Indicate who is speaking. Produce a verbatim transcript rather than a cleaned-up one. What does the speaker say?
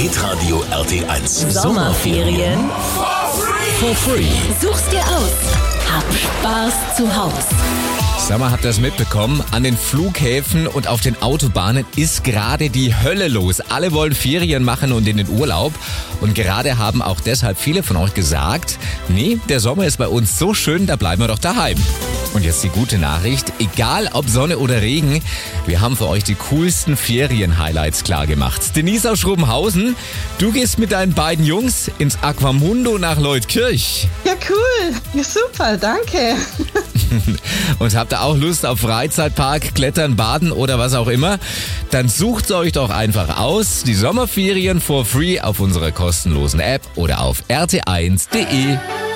Speaker 1: Hitradio R T eins.
Speaker 2: Sommerferien
Speaker 1: For free.
Speaker 2: such's dir aus. Hab Spaß zu Haus.
Speaker 3: Sag mal, habt ihr das mitbekommen? An den Flughäfen und auf den Autobahnen ist gerade die Hölle los. Alle wollen Ferien machen und in den Urlaub. Und gerade haben auch deshalb viele von euch gesagt, nee, der Sommer ist bei uns so schön, da bleiben wir doch daheim. Und jetzt die gute Nachricht, egal ob Sonne oder Regen, wir haben für euch die coolsten Ferien-Highlights klargemacht. Denise aus Schrobenhausen, du gehst mit deinen beiden Jungs ins Aquamundo nach Leutkirch.
Speaker 4: Ja, cool. Ja, super, danke.
Speaker 3: Und habt ihr auch Lust auf Freizeitpark, Klettern, Baden oder was auch immer? Dann sucht euch doch einfach aus, die Sommerferien for free auf unserer kostenlosen App oder auf r t eins punkt d e.